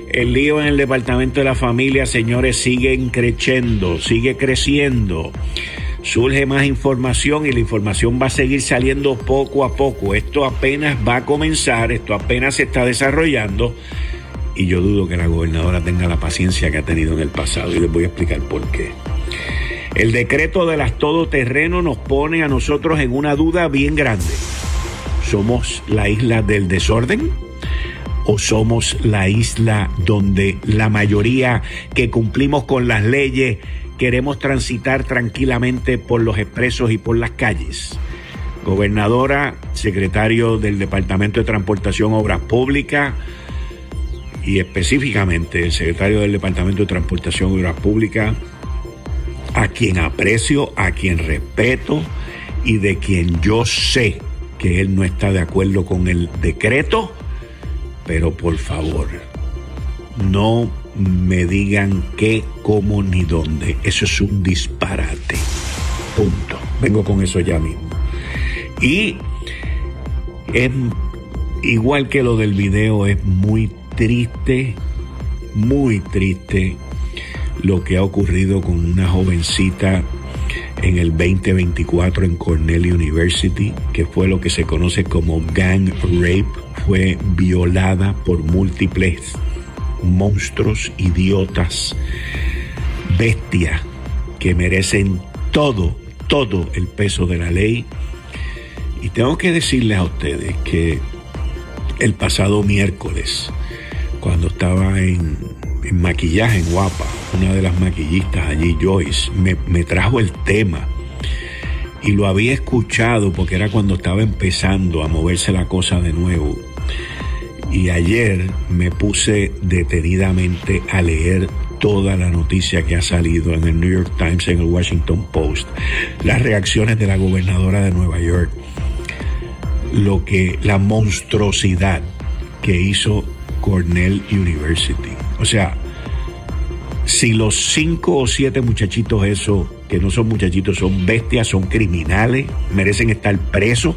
El lío en el Departamento de la Familia, señores, sigue creciendo. Surge más información y la información va a seguir saliendo poco a poco. Esto apenas va a comenzar, esto apenas se está desarrollando y yo dudo que la gobernadora tenga la paciencia que ha tenido en el pasado y les voy a explicar por qué. El decreto de las todoterreno nos pone a nosotros en una duda bien grande. ¿Somos la isla del desorden? ¿O somos la isla donde la mayoría que cumplimos con las leyes queremos transitar tranquilamente por los expresos y por las calles? Gobernadora, secretario del Departamento de Transportación, Obras Públicas y específicamente el secretario del Departamento de Transportación y Obras Públicas, a quien aprecio, a quien respeto y de quien yo sé que él no está de acuerdo con el decreto, pero por favor, no me digan qué, cómo ni dónde. Eso es un disparate. Punto. Vengo con eso ya mismo. Y es igual que lo del video, es muy triste lo que ha ocurrido con una jovencita en el 2024 en Cornell University, que fue lo que se conoce como gang rape. Fue violada por múltiples monstruos, idiotas, bestias que merecen todo el peso de la ley. Y tengo que decirles a ustedes que el pasado miércoles, cuando estaba en maquillaje en Guapa, una de las maquillistas allí, Joyce, me trajo el tema y lo había escuchado porque era cuando estaba empezando a moverse la cosa de nuevo. Y ayer me puse detenidamente a leer toda la noticia que ha salido en el New York Times, en el Washington Post, las reacciones de la gobernadora de Nueva York, la monstruosidad que hizo Cornell University. O sea, si los 5 o 7 muchachitos esos, que no son muchachitos, son bestias, son criminales, merecen estar presos.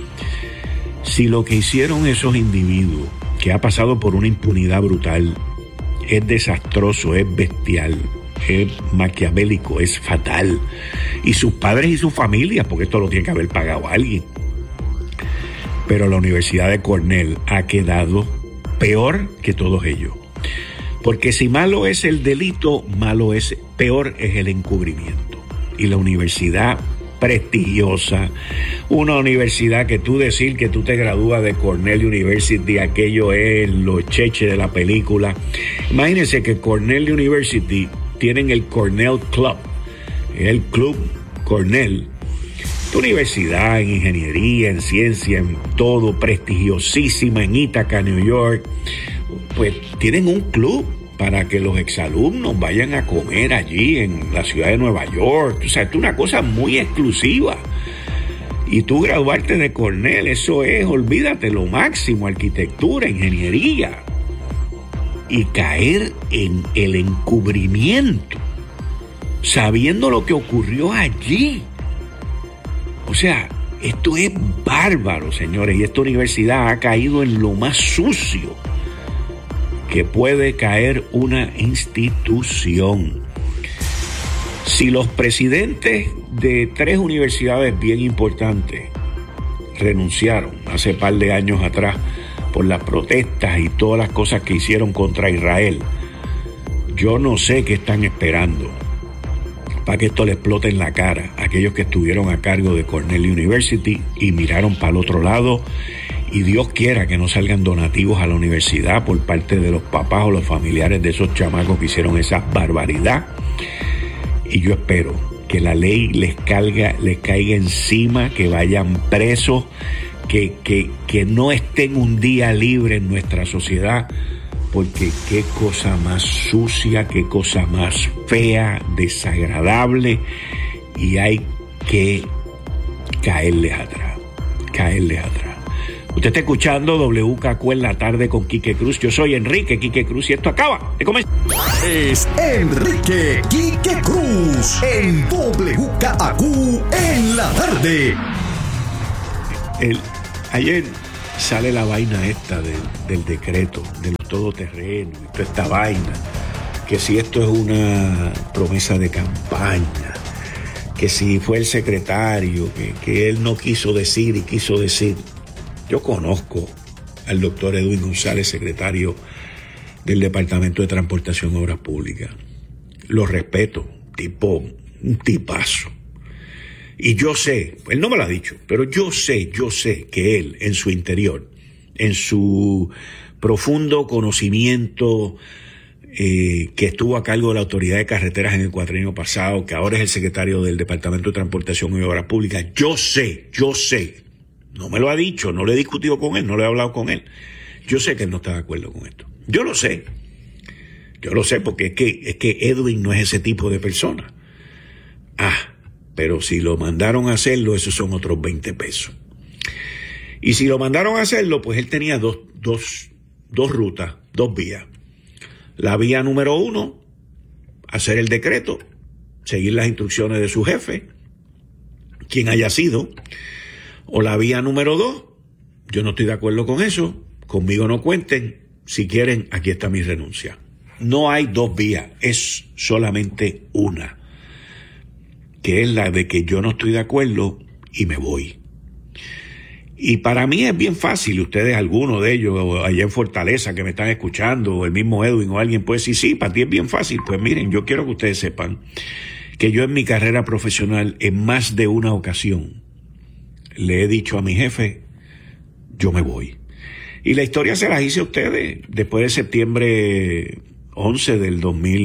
Si lo que hicieron esos individuos, que ha pasado por una impunidad brutal, es desastroso, es bestial, es maquiavélico, es fatal, y sus padres y sus familias, porque esto lo tiene que haber pagado alguien. Pero la Universidad de Cornell ha quedado peor que todos ellos. Porque si malo es el delito, peor es el encubrimiento. Y la universidad prestigiosa, una universidad que tú decir que tú te gradúas de Cornell University, aquello es los cheches de la película. Imagínense que Cornell University tienen el Cornell Club, el Club Cornell. Esta universidad en ingeniería, en ciencia, en todo, prestigiosísima en Ithaca, New York, pues tienen un club para que los exalumnos vayan a comer allí en la ciudad de Nueva York. O sea, esto es una cosa muy exclusiva. Y tú graduarte de Cornell, eso es, olvídate, lo máximo, arquitectura, ingeniería. Y caer en el encubrimiento, sabiendo lo que ocurrió allí. O sea, esto es bárbaro, señores, y esta universidad ha caído en lo más sucio que puede caer una institución. Si los presidentes de 3 universidades bien importantes renunciaron hace par de años atrás por las protestas y todas las cosas que hicieron contra Israel, yo no sé qué están esperando para que esto le explote en la cara a aquellos que estuvieron a cargo de Cornell University y miraron para el otro lado. Y Dios quiera que no salgan donativos a la universidad por parte de los papás o los familiares de esos chamacos que hicieron esa barbaridad. Y yo espero que la ley les caiga encima, que vayan presos, que no estén un día libres en nuestra sociedad, porque qué cosa más sucia, qué cosa más fea, desagradable, y hay que caerles atrás. Usted está escuchando WKQ en la tarde con Quique Cruz. Yo soy Enrique Quique Cruz y esto acaba de comenzar. Es Enrique Quique Cruz en WKQ en la tarde. Ayer sale la vaina esta del decreto, de los todoterrenos, y toda esta vaina, que si esto es una promesa de campaña, que si fue el secretario, que él no quiso decir y quiso decir. Yo conozco al doctor Edwin González, secretario del Departamento de Transportación y Obras Públicas. Lo respeto, un tipazo. Y yo sé, él no me lo ha dicho, pero yo sé que él, en su interior, en su profundo conocimiento, que estuvo a cargo de la Autoridad de Carreteras en el cuatrienio pasado, que ahora es el secretario del Departamento de Transportación y Obras Públicas, yo sé, no me lo ha dicho, no lo he discutido con él, no lo he hablado con él, yo sé que él no está de acuerdo con esto, yo lo sé porque es que Edwin no es ese tipo de persona. Pero si lo mandaron a hacerlo, esos son otros 20 pesos. Y si lo mandaron a hacerlo, pues él tenía dos rutas, dos vías. La vía número 1, hacer el decreto, seguir las instrucciones de su jefe, quien haya sido. O la vía número 2, yo no estoy de acuerdo con eso, conmigo no cuenten, si quieren, aquí está mi renuncia. No hay dos vías, es solamente una, que es la de que yo no estoy de acuerdo y me voy. Y para mí es bien fácil, ustedes, alguno de ellos, o allá en Fortaleza que me están escuchando, o el mismo Edwin, o alguien puede decir, sí, para ti es bien fácil. Pues miren, yo quiero que ustedes sepan que yo en mi carrera profesional, en más de una ocasión, le he dicho a mi jefe, yo me voy. Y la historia se las hice a ustedes después de septiembre 11 del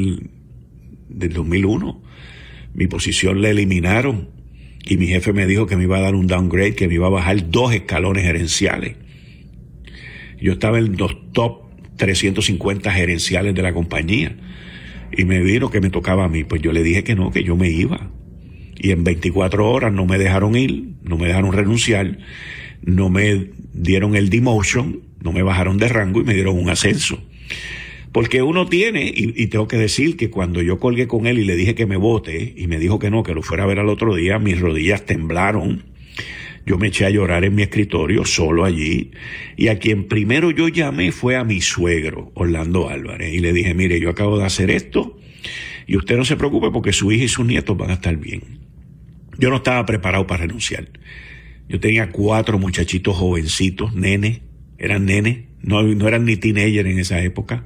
2001. Mi posición la eliminaron y mi jefe me dijo que me iba a dar un downgrade, que me iba a bajar 2 escalones gerenciales. Yo estaba en los top 350 gerenciales de la compañía y me dijo que me tocaba a mí. Pues yo le dije que no, que yo me iba. Y en 24 horas no me dejaron ir, no me dejaron renunciar, no me dieron el demotion, no me bajaron de rango y me dieron un ascenso. Porque uno tiene, y tengo que decir que cuando yo colgué con él y le dije que me vote, y me dijo que no, que lo fuera a ver al otro día, mis rodillas temblaron. Yo me eché a llorar en mi escritorio, solo allí, y a quien primero yo llamé fue a mi suegro, Orlando Álvarez, y le dije, mire, yo acabo de hacer esto, y usted no se preocupe porque su hija y sus nietos van a estar bien. Yo no estaba preparado para renunciar. Yo tenía 4 muchachitos jovencitos, eran nenes, no eran ni teenagers en esa época,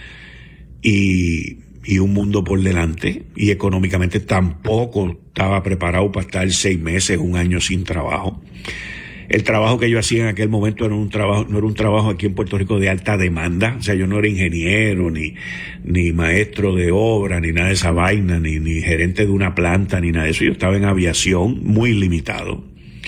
y un mundo por delante, y económicamente tampoco estaba preparado para estar 6 meses, 1 año sin trabajo. El trabajo que yo hacía en aquel momento no era un trabajo aquí en Puerto Rico de alta demanda. O sea, yo no era ingeniero, ni maestro de obra, ni nada de esa vaina, ni gerente de una planta, ni nada de eso. Yo estaba en aviación, muy limitado,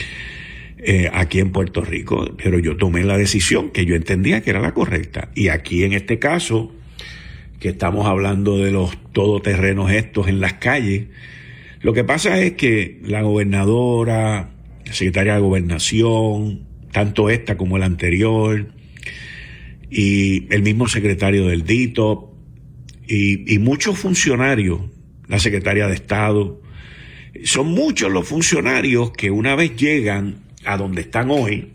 aquí en Puerto Rico, pero yo tomé la decisión que yo entendía que era la correcta. Y aquí en este caso, que estamos hablando de los todoterrenos estos en las calles, lo que pasa es que la gobernadora, la secretaria de Gobernación, tanto esta como el anterior, y el mismo secretario del DITO, y muchos funcionarios, la secretaria de Estado, son muchos los funcionarios que una vez llegan a donde están hoy,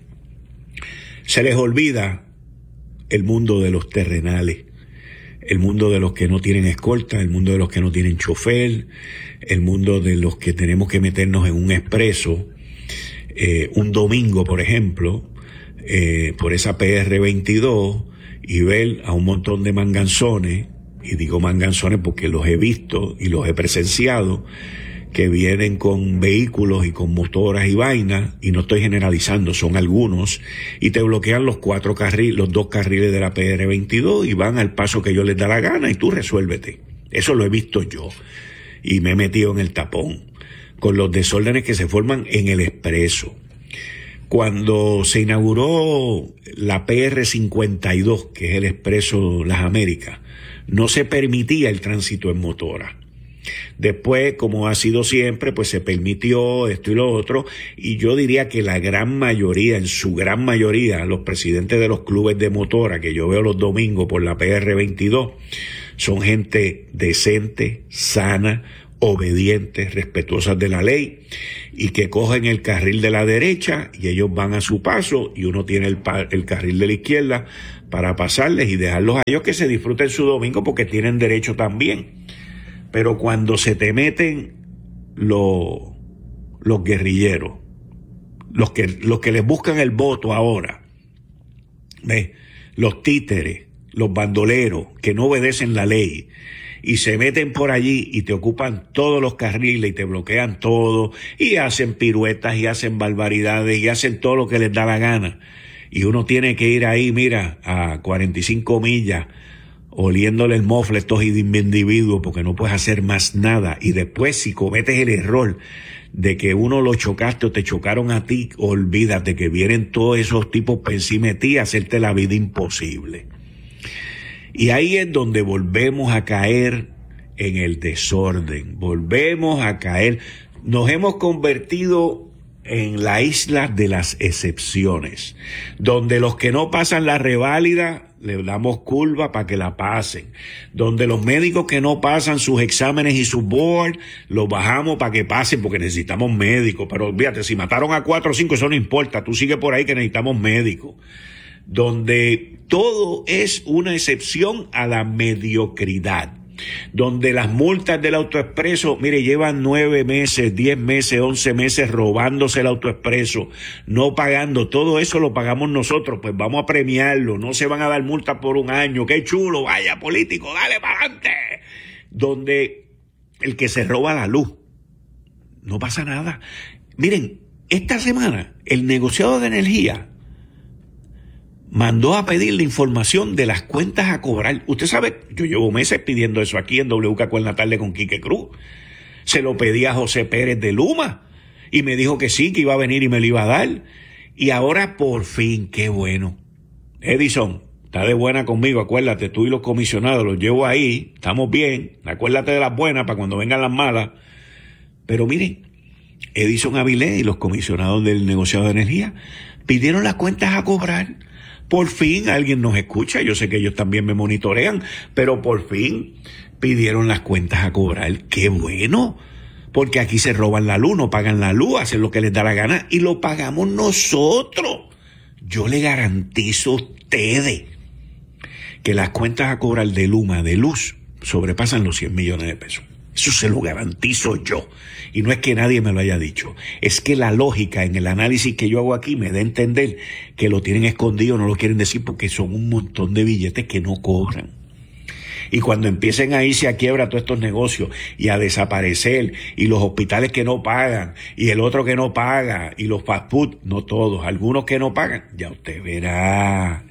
se les olvida el mundo de los terrenales, el mundo de los que no tienen escolta, el mundo de los que no tienen chofer, el mundo de los que tenemos que meternos en un expreso, un domingo, por ejemplo, por esa PR 22 y ver a un montón de manganzones, y digo manganzones porque los he visto y los he presenciado, que vienen con vehículos y con motoras y vainas, y no estoy generalizando, son algunos, y te bloquean los 2 carriles de la PR 22 y van al paso que ellos les da la gana y tú resuélvete. Eso lo he visto yo y me he metido en el tapón con los desórdenes que se forman en el expreso. Cuando se inauguró la PR 52, que es el expreso Las Américas, no se permitía el tránsito en motora. Después, como ha sido siempre, pues se permitió esto y lo otro, y yo diría que la gran mayoría, en su gran mayoría, los presidentes de los clubes de motora que yo veo los domingos por la PR 22, son gente decente, sana, obedientes, respetuosas de la ley, y que cogen el carril de la derecha y ellos van a su paso y uno tiene el carril de la izquierda para pasarles y dejarlos a ellos que se disfruten su domingo porque tienen derecho también. Pero cuando se te meten los guerrilleros, los que les buscan el voto ahora, ¿ves? Los títeres, los bandoleros que no obedecen la ley y se meten por allí y te ocupan todos los carriles y te bloquean todo y hacen piruetas y hacen barbaridades y hacen todo lo que les da la gana. Y uno tiene que ir ahí, mira, a 45 millas oliéndole el mofle a estos individuos porque no puedes hacer más nada. Y después, si cometes el error de que uno lo chocaste o te chocaron a ti, olvídate que vienen todos esos tipos por encima de ti a hacerte la vida imposible. Y ahí es donde volvemos a caer en el desorden, volvemos a caer. Nos hemos convertido en la isla de las excepciones, donde los que no pasan la reválida le damos curva para que la pasen, donde los médicos que no pasan sus exámenes y sus board los bajamos para que pasen porque necesitamos médicos. Pero fíjate, si mataron a 4 o 5 eso no importa, tú sigue por ahí que necesitamos médicos. Donde todo es una excepción a la mediocridad, donde las multas del autoexpreso, mire, llevan 9 meses, 10 meses, 11 meses robándose el autoexpreso, no pagando, todo eso lo pagamos nosotros, pues vamos a premiarlo, no se van a dar multas por un año, qué chulo, vaya político, dale para adelante. Donde el que se roba la luz, no pasa nada. Miren, esta semana el negociado de energía mandó a pedir la información de las cuentas a cobrar. Usted sabe, yo llevo meses pidiendo eso aquí en WKQ en la tarde con Quique Cruz. Se lo pedí a José Pérez de Luma y me dijo que sí, que iba a venir y me lo iba a dar. Y ahora por fin, qué bueno. Edison, está de buena conmigo, acuérdate, tú y los comisionados los llevo ahí, estamos bien, acuérdate de las buenas para cuando vengan las malas. Pero miren, Edison Avilés y los comisionados del negociado de energía pidieron las cuentas a cobrar. Por fin alguien nos escucha, yo sé que ellos también me monitorean, pero por fin pidieron las cuentas a cobrar. ¡Qué bueno! Porque aquí se roban la luz, no pagan la luz, hacen lo que les da la gana y lo pagamos nosotros. Yo le garantizo a ustedes que las cuentas a cobrar de Luma, de luz, sobrepasan los 100 millones de pesos. Eso se lo garantizo yo. Y no es que nadie me lo haya dicho. Es que la lógica en el análisis que yo hago aquí me da a entender que lo tienen escondido, no lo quieren decir porque son un montón de billetes que no cobran. Y cuando empiecen a irse a quiebra todos estos negocios y a desaparecer, y los hospitales que no pagan, y el otro que no paga, y los fast food, no todos, algunos que no pagan, ya usted verá.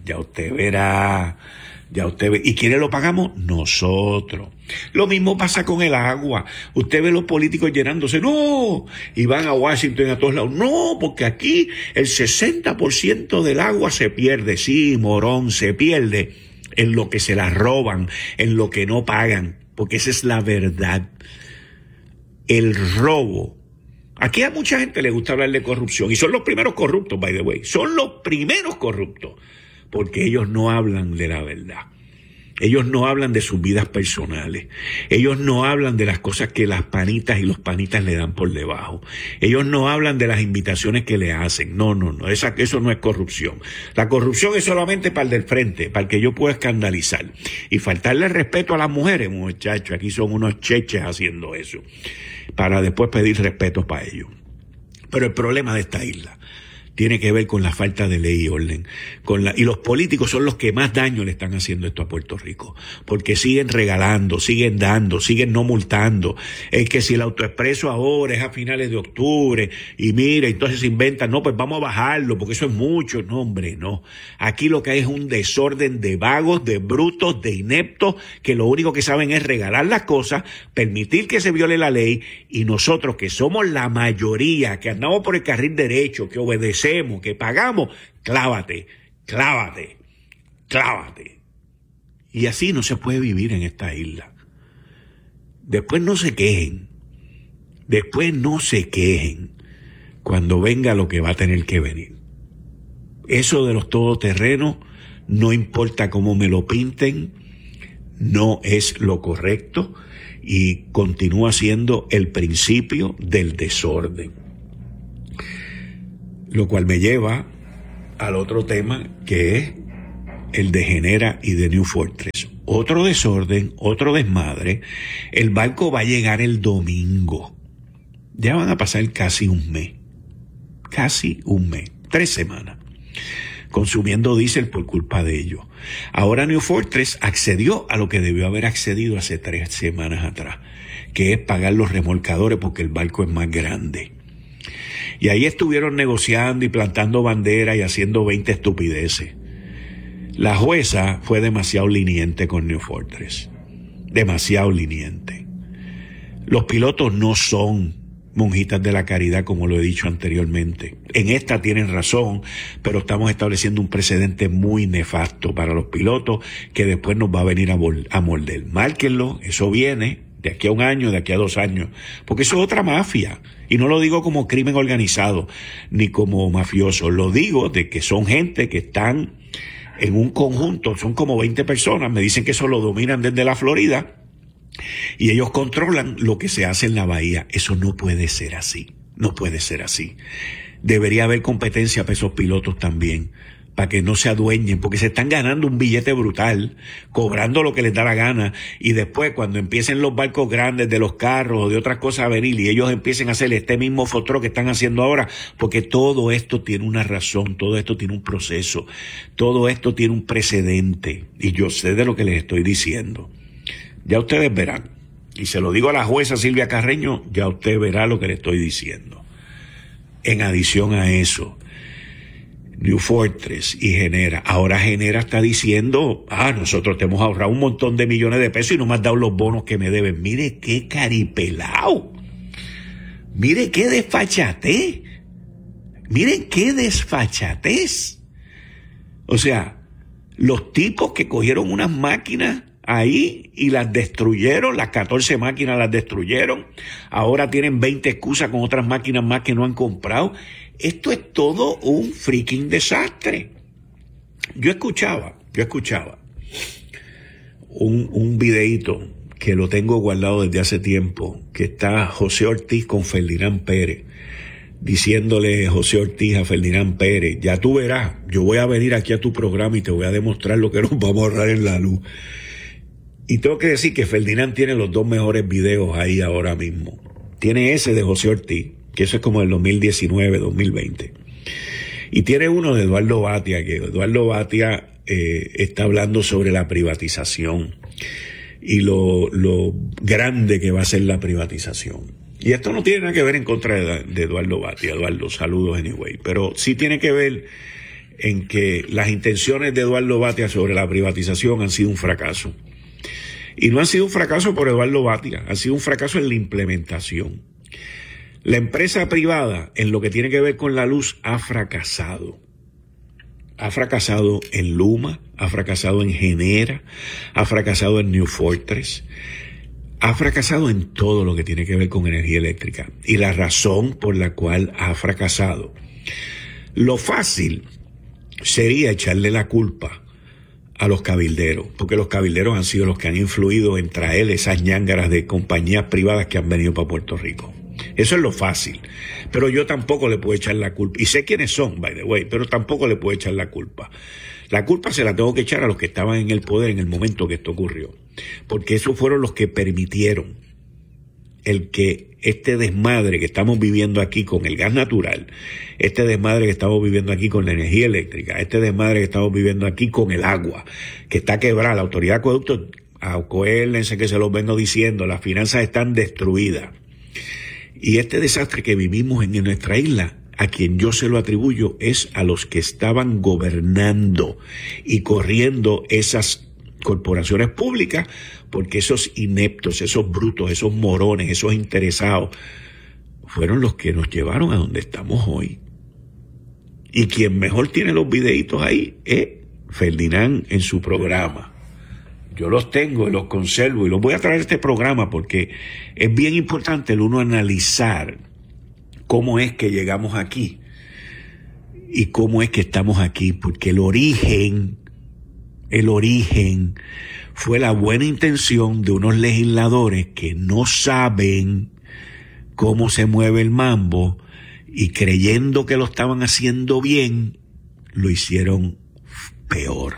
¿Y quiénes lo pagamos? Nosotros. Lo mismo pasa con el agua. Usted ve los políticos llenándose, no, y van a Washington a todos lados, no, porque aquí el 60% del agua se pierde. Sí, morón, se pierde en lo que se la roban, en lo que no pagan, porque esa es la verdad. El robo. Aquí a mucha gente le gusta hablar de corrupción, y son los primeros corruptos, by the way, son los primeros corruptos, porque ellos no hablan de la verdad. Ellos no hablan de sus vidas personales. Ellos no hablan de las cosas que las panitas y los panitas le dan por debajo. Ellos no hablan de las invitaciones que le hacen. No. Eso no es corrupción. La corrupción es solamente para el del frente, para el que yo pueda escandalizar. Y faltarle respeto a las mujeres, muchachos. Aquí son unos cheches haciendo eso, para después pedir respeto para ellos. Pero el problema de esta isla tiene que ver con la falta de ley y orden. Y los políticos son los que más daño le están haciendo esto a Puerto Rico, porque siguen regalando, siguen dando, siguen no multando. Es que si el autoexpreso ahora es a finales de octubre, y mira, entonces se inventan, no, pues vamos a bajarlo, porque eso es mucho. No, hombre, no. Aquí lo que hay es un desorden de vagos, de brutos, de ineptos, que lo único que saben es regalar las cosas, permitir que se viole la ley, y nosotros, que somos la mayoría, que andamos por el carril derecho, que obedecemos, que pagamos, clávate. Y así no se puede vivir en esta isla. Después no se quejen cuando venga lo que va a tener que venir. Eso de los todoterrenos, no importa cómo me lo pinten, no es lo correcto y continúa siendo el principio del desorden. Lo cual me lleva al otro tema, que es el de Genera y de New Fortress. Otro desorden, otro desmadre. El barco va a llegar el domingo. Ya van a pasar casi un mes, 3 semanas, consumiendo diésel por culpa de ellos. Ahora New Fortress accedió a lo que debió haber accedido hace 3 semanas atrás, que es pagar los remolcadores porque el barco es más grande. Y ahí estuvieron negociando y plantando bandera y haciendo 20 estupideces. La jueza fue demasiado liniente con New Fortress. Demasiado liniente. Los pilotos no son monjitas de la caridad, como lo he dicho anteriormente. En esta tienen razón, pero estamos estableciendo un precedente muy nefasto para los pilotos que después nos va a venir a morder. Márquenlo, eso viene de aquí a 1 año, de aquí a 2 años, porque eso es otra mafia. Y no lo digo como crimen organizado, ni como mafioso, lo digo de que son gente que están en un conjunto, son como 20 personas, me dicen que eso lo dominan desde la Florida, y ellos controlan lo que se hace en la bahía. Eso no puede ser así, no puede ser así. Debería haber competencia para esos pilotos también, para que no se adueñen, porque se están ganando un billete brutal, cobrando lo que les da la gana, y después cuando empiecen los barcos grandes de los carros o de otras cosas a venir, y ellos empiecen a hacer este mismo fotró que están haciendo ahora, porque todo esto tiene una razón, todo esto tiene un proceso, todo esto tiene un precedente, y yo sé de lo que les estoy diciendo. Ya ustedes verán, y se lo digo a la jueza Silvia Carreño, ya usted verá lo que le estoy diciendo. En adición a eso, New Fortress y Genera. Ahora Genera está diciendo, nosotros te hemos ahorrado un montón de millones de pesos y no me has dado los bonos que me deben. Mire qué caripelao. Mire qué desfachatez. Miren qué desfachatez. O sea, los tipos que cogieron unas máquinas ahí y las destruyeron, las 14 máquinas las destruyeron, ahora tienen 20 excusas con otras máquinas más que no han comprado. Esto es todo un freaking desastre. Yo escuchaba un videíto que lo tengo guardado desde hace tiempo, que está José Ortiz con Ferdinand Pérez, diciéndole José Ortiz a Ferdinand Pérez, ya tú verás, yo voy a venir aquí a tu programa y te voy a demostrar lo que nos vamos a ahorrar en la luz. Y tengo que decir que Ferdinand tiene los 2 mejores videos ahí ahora mismo. Tiene ese de José Ortiz, que eso es como del 2019, 2020. Y tiene uno de Eduardo Batia, que Eduardo Batia está hablando sobre la privatización y lo grande que va a ser la privatización. Y esto no tiene nada que ver en contra de Eduardo Batia. Eduardo, saludos anyway. Pero sí tiene que ver en que las intenciones de Eduardo Batia sobre la privatización han sido un fracaso. Y no han sido un fracaso por Eduardo Batia, ha sido un fracaso en la implementación. La empresa privada, en lo que tiene que ver con la luz, ha fracasado. Ha fracasado en Luma, ha fracasado en Genera, ha fracasado en New Fortress, ha fracasado en todo lo que tiene que ver con energía eléctrica. Y la razón por la cual ha fracasado. Lo fácil sería echarle la culpa a los cabilderos, porque los cabilderos han sido los que han influido en traer esas ñángaras de compañías privadas que han venido para Puerto Rico. Eso es lo fácil, pero yo tampoco le puedo echar la culpa, y sé quiénes son, by the way, pero tampoco le puedo echar la culpa. La culpa se la tengo que echar a los que estaban en el poder en el momento que esto ocurrió, porque esos fueron los que permitieron el que este desmadre que estamos viviendo aquí con el gas natural, este desmadre que estamos viviendo aquí con la energía eléctrica, este desmadre que estamos viviendo aquí con el agua, que está quebrada, la autoridad de acueductos, acuérdense que se los vengo diciendo, las finanzas están destruidas. Y este desastre que vivimos en nuestra isla, a quien yo se lo atribuyo es a los que estaban gobernando y corriendo esas corporaciones públicas, porque esos ineptos, esos brutos, esos morones, esos interesados, fueron los que nos llevaron a donde estamos hoy. Y quien mejor tiene los videitos ahí es Ferdinand en su programa. Yo los tengo y los conservo y los voy a traer a este programa porque es bien importante el uno analizar cómo es que llegamos aquí y cómo es que estamos aquí, porque el origen fue la buena intención de unos legisladores que no saben cómo se mueve el mambo y creyendo que lo estaban haciendo bien, lo hicieron peor,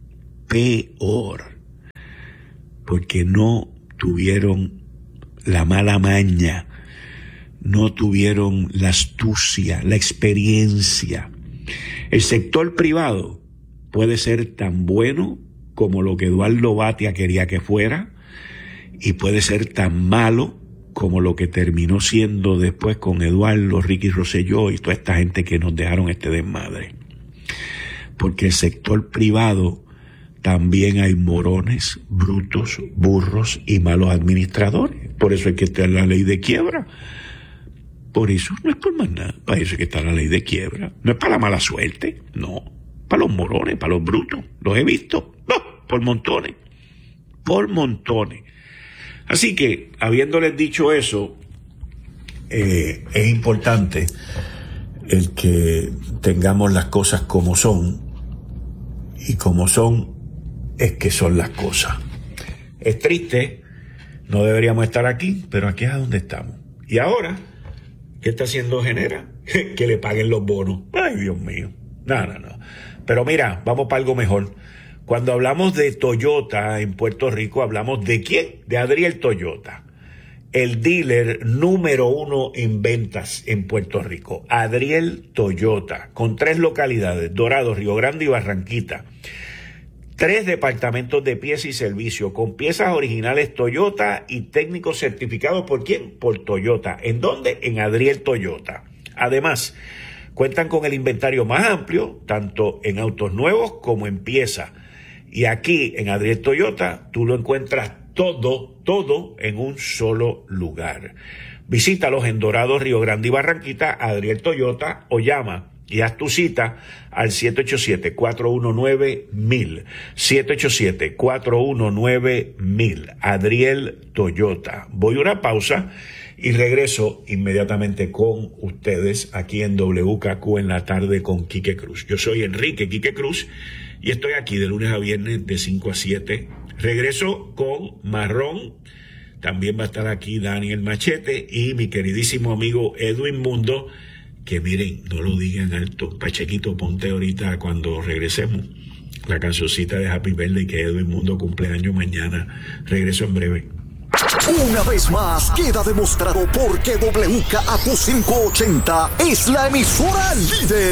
porque no tuvieron la mala maña, no tuvieron la astucia, la experiencia. El sector privado puede ser tan bueno como lo que Eduardo Batia quería que fuera, y puede ser tan malo como lo que terminó siendo después con Eduardo, Ricky Rosselló y toda esta gente que nos dejaron este desmadre. Porque el sector privado también hay morones, brutos, burros y malos administradores. Por eso hay que estar la ley de quiebra. Por eso no es por más nada. Para eso hay que estar la ley de quiebra. No es para la mala suerte, no. Para los morones, para los brutos. Los he visto, no, por montones. Por montones. Así que, habiéndoles dicho eso, es importante el que tengamos las cosas como son, y como son es que son las cosas. Es triste, no deberíamos estar aquí, pero aquí es donde estamos. Y ahora, ¿qué está haciendo Genera? Que le paguen los bonos. Ay, Dios mío. No. Pero mira, vamos para algo mejor. Cuando hablamos de Toyota en Puerto Rico, hablamos ¿de quién? De Adriel Toyota, el dealer número 1 en ventas en Puerto Rico. Adriel Toyota, con 3 localidades, Dorado, Río Grande y Barranquita. 3 departamentos de piezas y servicio, con piezas originales Toyota y técnicos certificados, ¿por quién? Por Toyota. ¿En dónde? En Adriel Toyota. Además, cuentan con el inventario más amplio, tanto en autos nuevos como en piezas. Y aquí, en Adriel Toyota, tú lo encuentras todo en un solo lugar. Visítalos en Dorado, Río Grande y Barranquita, Adriel Toyota, o llama y haz tu cita al 787-419-1000. 787-419-1000. Adriel Toyota. Voy a una pausa y regreso inmediatamente con ustedes aquí en WKQ en la tarde con Quique Cruz. Yo soy Enrique Quique Cruz y estoy aquí de lunes a viernes de 5 a 7. Regreso con Marrón. También va a estar aquí Daniel Machete y mi queridísimo amigo Edwin Mundo, que miren, no lo digan alto. Pachequito, ponte ahorita cuando regresemos la cancioncita de Happy Birthday, que Edwin Mundo cumpleaños mañana. Regreso en breve. Una vez más queda demostrado por qué WKAQ 580 es la emisora líder